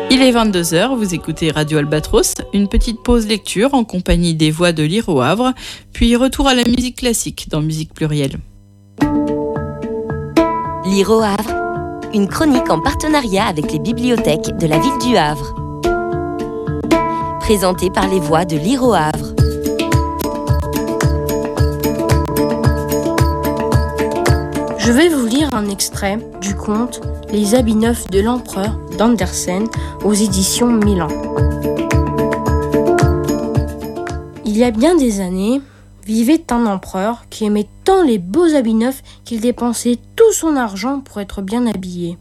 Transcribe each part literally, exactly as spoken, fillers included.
Il est vingt-deux heures, vous écoutez Radio Albatros, une petite pause lecture en compagnie des voix de Lire au Havre, puis retour à la musique classique dans Musique Plurielle. Lire au Havre, une chronique en partenariat avec les bibliothèques de la ville du Havre. Présentée par les voix de Lire au Havre. Je vais vous lire un extrait du conte Les habits neufs de l'empereur d'Andersen aux éditions Milan. Il y a bien des années, vivait un empereur qui aimait tant les beaux habits neufs qu'il dépensait tout son argent pour être bien habillé.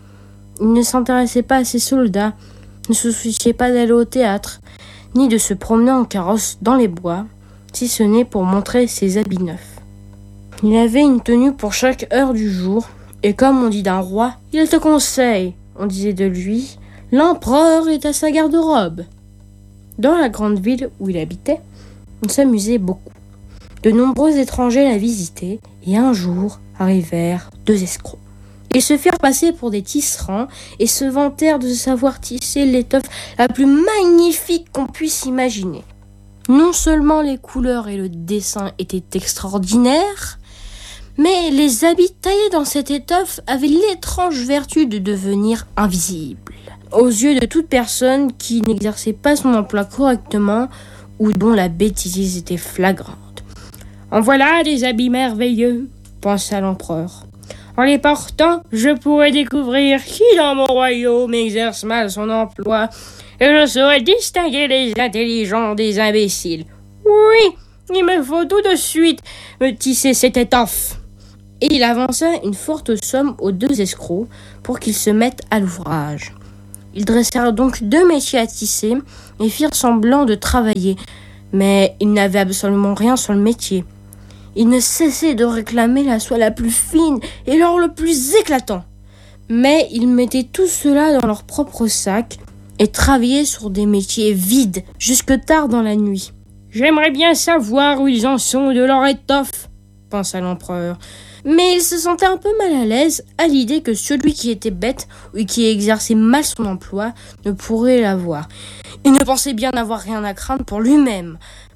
Il ne s'intéressait pas à ses soldats, ne se souciait pas d'aller au théâtre, ni de se promener en carrosse dans les bois, si ce n'est pour montrer ses habits neufs. Il avait une tenue pour chaque heure du jour, et comme on dit d'un roi, il te conseille, on disait de lui, l'empereur est à sa garde-robe. Dans la grande ville où il habitait, on s'amusait beaucoup. De nombreux étrangers la visitaient, et un jour arrivèrent deux escrocs. Ils se firent passer pour des tisserands et se vantèrent de savoir tisser l'étoffe la plus magnifique qu'on puisse imaginer. Non seulement les couleurs et le dessin étaient extraordinaires, mais les habits taillés dans cette étoffe avaient l'étrange vertu de devenir invisibles, aux yeux de toute personne qui n'exerçait pas son emploi correctement ou dont la bêtise était flagrante. « En voilà des habits merveilleux », pensa l'empereur. « En les portant, je pourrais découvrir qui dans mon royaume exerce mal son emploi et je saurais distinguer les intelligents des imbéciles. Oui, il me faut tout de suite me tisser cette étoffe. » Et il avança une forte somme aux deux escrocs pour qu'ils se mettent à l'ouvrage. Ils dressèrent donc deux métiers à tisser et firent semblant de travailler, mais ils n'avaient absolument rien sur le métier. Ils ne cessaient de réclamer la soie la plus fine et l'or le plus éclatant. Mais ils mettaient tout cela dans leur propre sac et travaillaient sur des métiers vides jusque tard dans la nuit. « J'aimerais bien savoir où ils en sont de leur étoffe, » pensa l'empereur. Mais il se sentait un peu mal à l'aise à l'idée que celui qui était bête ou qui exerçait mal son emploi ne pourrait l'avoir. Il ne pensait bien n'avoir rien à craindre pour lui-même.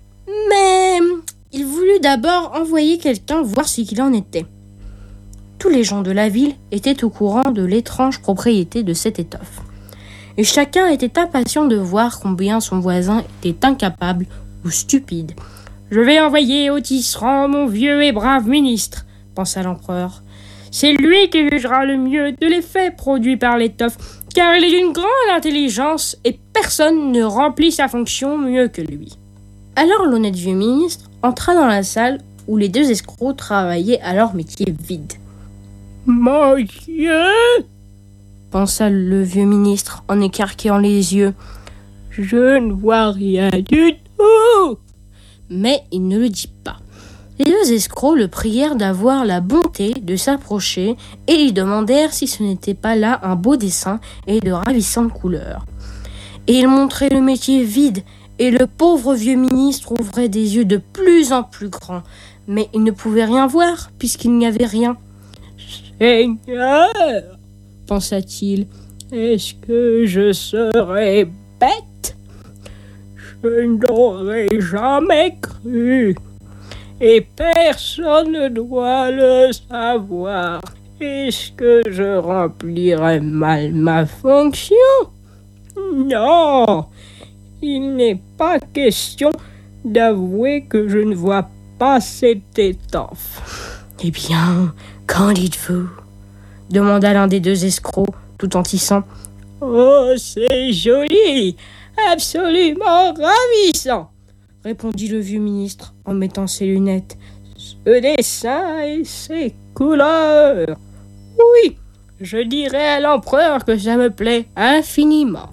Mais il voulut d'abord envoyer quelqu'un voir ce qu'il en était. Tous les gens de la ville étaient au courant de l'étrange propriété de cette étoffe. Et chacun était impatient de voir combien son voisin était incapable ou stupide. « Je vais envoyer au tisserand mon vieux et brave ministre, » pensa l'empereur. C'est lui qui jugera le mieux de l'effet produit par l'étoffe, car il est d'une grande intelligence et personne ne remplit sa fonction mieux que lui. Alors l'honnête vieux ministre entra dans la salle où les deux escrocs travaillaient à leur métier vide. « Mon Dieu !» pensa le vieux ministre en écarquillant les yeux. « Je ne vois rien du tout !» Mais il ne le dit pas. Les deux escrocs le prièrent d'avoir la bonté de s'approcher et lui demandèrent si ce n'était pas là un beau dessin et de ravissantes couleurs. Et ils montraient le métier vide et le pauvre vieux ministre ouvrait des yeux de plus en plus grands, mais il ne pouvait rien voir puisqu'il n'y avait rien. « Seigneur !» pensa-t-il, « est-ce que je serais bête ? Je n'aurais jamais cru. Et personne ne doit le savoir. Est-ce que je remplirai mal ma fonction ? Non, il n'est pas question d'avouer que je ne vois pas cette étoffe. Eh bien, qu'en dites-vous ? Demanda l'un des deux escrocs, tout en tissant. Oh, c'est joli, absolument ravissant, répondit le vieux ministre en mettant ses lunettes. Ce dessin et ces couleurs. Oui, je dirais à l'empereur que ça me plaît infiniment.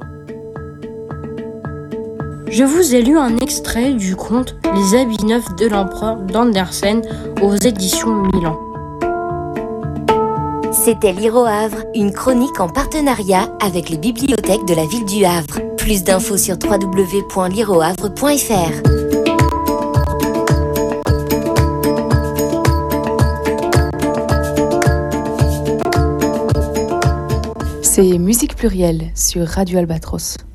Je vous ai lu un extrait du conte Les habits neufs de l'empereur d'Andersen aux éditions Milan. C'était Lire au Havre, une chronique en partenariat avec les bibliothèques de la ville du Havre. Plus d'infos sur w w w point lire au havre point f r. C'est Musique Plurielle sur Radio Albatros.